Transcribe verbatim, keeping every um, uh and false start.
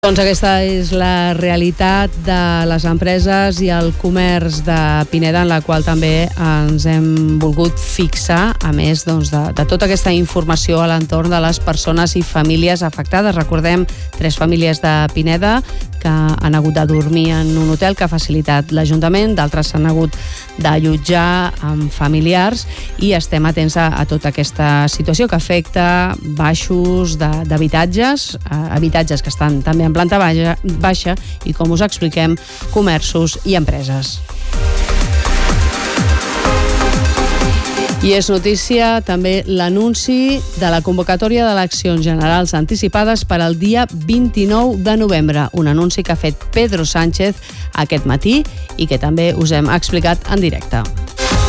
Doncs aquesta és la realitat de les empreses i el comerç de Pineda, en la qual també ens hem volgut fixar, a més doncs, de, de tota aquesta informació a l'entorn de les persones i famílies afectades. Recordem, tres famílies de Pineda que han hagut de dormir en un hotel que ha facilitat l'Ajuntament, d'altres s'han hagut d'allotjar amb familiars, i estem atents a, a tota aquesta situació que afecta baixos d'habitatges, habitatges que estan també en planta baixa, baixa i, com us expliquem, comerços i empreses. I és notícia també l'anunci de la convocatòria d'eleccions generals anticipades per al dia vint-i-nou de novembre, un anunci que ha fet Pedro Sánchez aquest matí i que també us hem explicat en directe.